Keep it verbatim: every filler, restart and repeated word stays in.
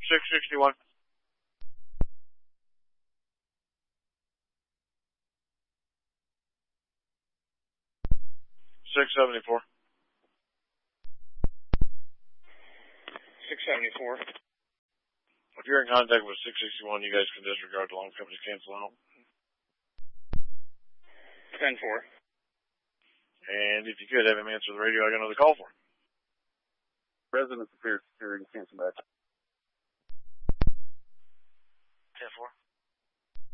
six sixty-one. six seventy-four. six seventy-four. If you're in contact with six sixty-one, you guys can disregard the long company's cancel out. ten four. And if you could have him answer the radio, I got another call for him. Resident Superior Security, cancel back. ten four.